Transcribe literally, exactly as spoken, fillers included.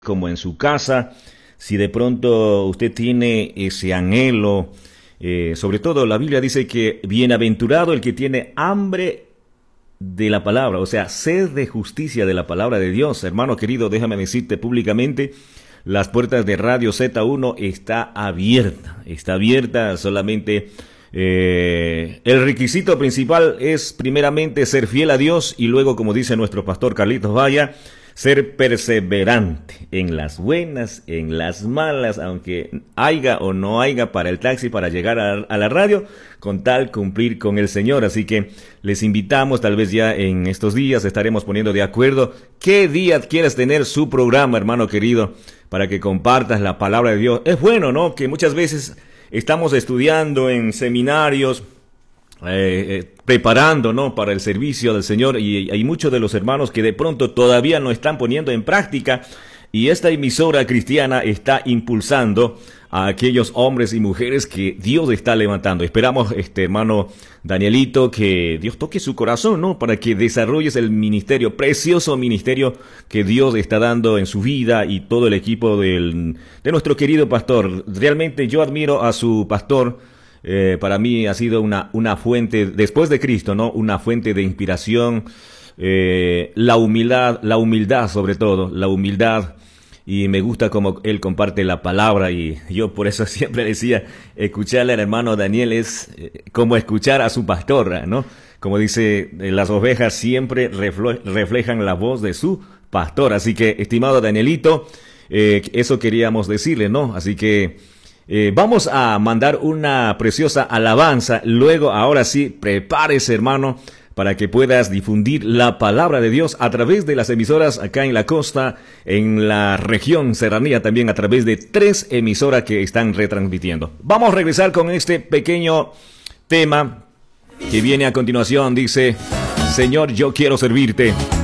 como en su casa, si de pronto usted tiene ese anhelo, eh, sobre todo la Biblia dice que bienaventurado el que tiene hambre de la palabra, o sea, sed de justicia de la palabra de Dios. Hermano querido, déjame decirte públicamente, las puertas de Radio Z uno está abierta, está abierta solamente. Eh, el requisito principal es primeramente ser fiel a Dios y luego, como dice nuestro pastor Carlitos Valla, ser perseverante en las buenas, en las malas, aunque haya o no haya para el taxi para llegar a, a la radio, con tal cumplir con el Señor. Así que les invitamos, tal vez ya en estos días estaremos poniendo de acuerdo qué día quieres tener su programa, hermano querido, para que compartas la palabra de Dios. Es bueno, ¿no?, que muchas veces estamos estudiando en seminarios, Eh, eh, preparando, ¿no?, para el servicio del Señor, y hay muchos de los hermanos que de pronto todavía no están poniendo en práctica, y esta emisora cristiana está impulsando a aquellos hombres y mujeres que Dios está levantando. Esperamos, este hermano Danielito, que Dios toque su corazón, ¿no?, para que desarrolles el ministerio, precioso ministerio que Dios está dando en su vida y todo el equipo del, de nuestro querido pastor. Realmente yo admiro a su pastor. Eh, para mí ha sido una, una fuente, después de Cristo, ¿no?, una fuente de inspiración, eh, la humildad, la humildad sobre todo, la humildad, y me gusta cómo él comparte la palabra, y yo por eso siempre decía, escucharle al hermano Daniel es eh, como escuchar a su pastor, ¿no? Como dice, eh, las ovejas siempre refle- reflejan la voz de su pastor. Así que, estimado Danielito, eh, eso queríamos decirle, ¿no? Así que Eh, vamos a mandar una preciosa alabanza. Luego, ahora sí, prepárese, hermano, para que puedas difundir la palabra de Dios a través de las emisoras acá en la costa, en la región serranía, también a través de tres emisoras que están retransmitiendo. Vamos a regresar con este pequeño tema que viene a continuación. Dice: Señor, yo quiero servirte.